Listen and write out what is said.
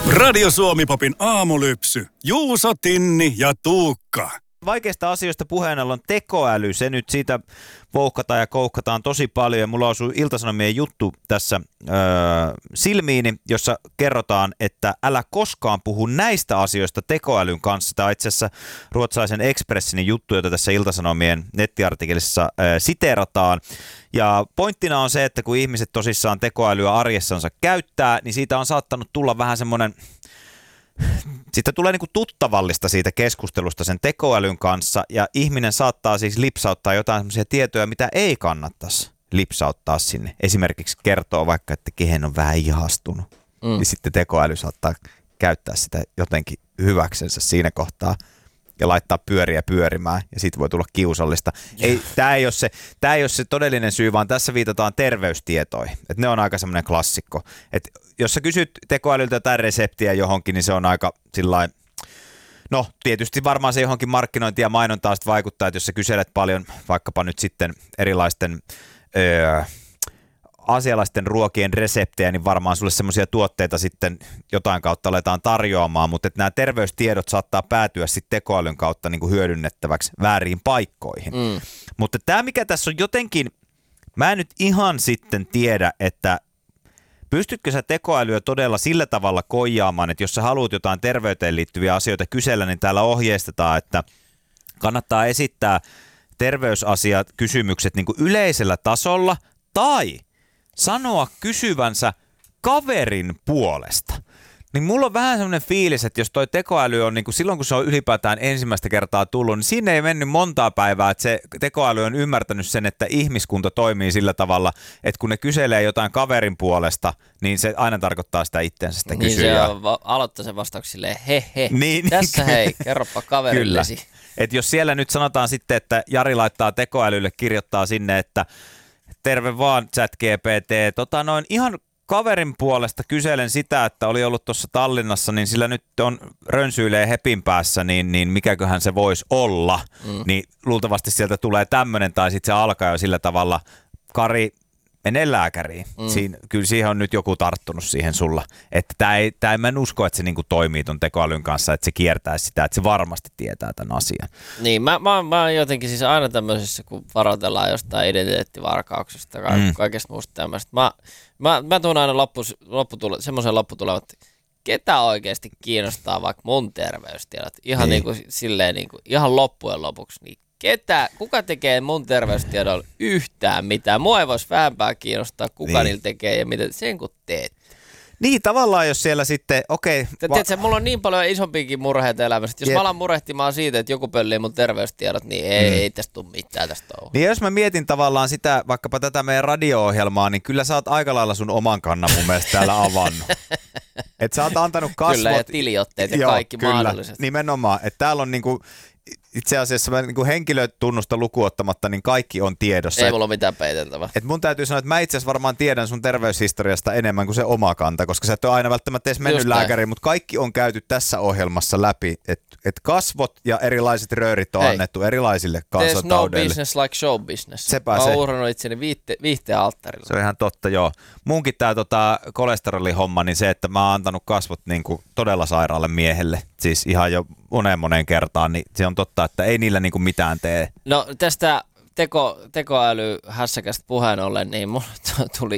Radio Suomi-popin aamulypsy. Juuso, Tinni ja Tuukka. Vaikeista asioista puheen ollen tekoäly, se nyt siitä vouhkataan ja kouhkataan tosi paljon. Ja mulla osui Ilta-Sanomien juttu tässä silmiini, jossa kerrotaan, että älä koskaan puhu näistä asioista tekoälyn kanssa. Tämä on itse asiassa ruotsalaisen Expressin juttu, jota tässä Ilta-Sanomien nettiartikkelissa siteerataan. Ja pointtina on se, että kun ihmiset tosissaan tekoälyä arjessansa käyttää, niin siitä on saattanut tulla vähän semmoinen... Siitä tulee niinku tuttavallista siitä keskustelusta sen tekoälyn kanssa, ja ihminen saattaa siis lipsauttaa jotain semmoisia tietoja, mitä ei kannattaisi lipsauttaa sinne. Esimerkiksi kertoo vaikka, että kehen on vähän ihastunut. Ja sitten tekoäly saattaa käyttää sitä jotenkin hyväksensä siinä kohtaa ja laittaa pyöriä pyörimään, ja siitä voi tulla kiusallista. Tämä ei ole se todellinen syy, vaan tässä viitataan terveystietoihin. Et ne on aika semmoinen klassikko. Et jos sä kysyt tekoälyltä jotain reseptiä johonkin, niin se on aika sillain... No, tietysti varmaan se johonkin markkinointiin ja mainontaan sitten vaikuttaa, että jos sä kyselet paljon vaikkapa nyt sitten erilaisten... asialaisten ruokien reseptejä, niin varmaan sulle semmoisia tuotteita sitten jotain kautta aletaan tarjoamaan, mutta että nämä terveystiedot saattaa päätyä sitten tekoälyn kautta niin kuin hyödynnettäväksi vääriin paikkoihin. Mutta tämä, mikä tässä on jotenkin, mä en nyt ihan sitten tiedä, että pystytkö sä tekoälyä todella sillä tavalla koijaamaan, että jos sä haluat jotain terveyteen liittyviä asioita kysellä, niin täällä ohjeistetaan, että kannattaa esittää terveysasiat, kysymykset niin kuin yleisellä tasolla tai sanoa kysyvänsä kaverin puolesta. Niin mulla on vähän semmoinen fiilis, että jos toi tekoäly on, niin kuin silloin kun se on ylipäätään ensimmäistä kertaa tullut, niin siinä ei mennyt montaa päivää, että se tekoäly on ymmärtänyt sen, että ihmiskunta toimii sillä tavalla, että kun ne kyselee jotain kaverin puolesta, niin se aina tarkoittaa sitä itsensä sitä kysyjää. Niin se aloittaa sen vastauksen silleen, he, niin, tässä hei, kerropa kaverillesi. Kyllä. Että jos siellä nyt sanotaan sitten, että Jari laittaa tekoälylle, kirjoittaa sinne, että terve vaan ChatGPT, ihan kaverin puolesta kyselen sitä, että oli ollut tuossa Tallinnassa, niin sillä nyt on rönsyilee hepin päässä, niin mikäköhän se voisi olla. Niin luultavasti sieltä tulee tämmöinen, tai sitten se alkaa jo sillä tavalla, Kari, mene lääkäriin. Kyllä siihen on nyt joku tarttunut siihen sulla. Että mä en usko, että se niinku toimii ton tekoälyn kanssa, että se kiertäisi sitä, että se varmasti tietää tämän asian. Niin, mä oon jotenkin siis aina tämmöisessä, kun varoitellaan jostain identiteettivarkauksesta ja kaikesta muusta tämmöistä. Mä tuun aina semmoisen lopputulemaan, että ketä oikeasti kiinnostaa vaikka mun terveystiedot. Ihan niin kuin silleen ihan loppujen lopuksi, niin kuka tekee mun terveystiedolla yhtään mitään? Mua ei voisi vähempää kiinnostaa, kuka niillä tekee ja mitä sen kun teet. Niin, tavallaan jos siellä sitten, okei. Tiedätkö, mulla on niin paljon isompiakin murheita elämässä, että jos mä alan murehtimaan siitä, että joku pöllii mun terveystiedot, niin ei tästä tule mitään tästä touhua. Niin jos mä mietin tavallaan sitä, vaikkapa tätä meidän radio-ohjelmaa, niin kyllä sä oot aika lailla sun oman kannan mun mielestä täällä avannut. Että sä oot antanut kasvot. Kyllä, ja tiliotteet ja kaikki mahdolliset. Nimenomaan, että täällä on niinku... Itse asiassa niin kuin henkilötunnusta lukuottamatta, niin kaikki on tiedossa. Ei mulla ole mitään peiteltävää. Et mun täytyy sanoa, että mä itse asiassa varmaan tiedän sun terveyshistoriasta enemmän kuin se oma kanta, koska sä et ole aina välttämättä edes mennyt lääkäriin, mutta kaikki on käyty tässä ohjelmassa läpi, että kasvot ja erilaiset röörit on annettu erilaisille kansantaudeille. There's no business like show business. Sepä mä oon se. uhrannut itseni viihteen alttarilla. Se on ihan totta, joo. Munkin tää kolesterolihomma, niin se, että mä oon antanut kasvot niin kuin todella sairaalle miehelle, siis ihan jo moneen kertaan, niin se on totta, että ei niillä niinku mitään tee. No tästä tekoälyhässäkästä puheen ollen, niin mulle tuli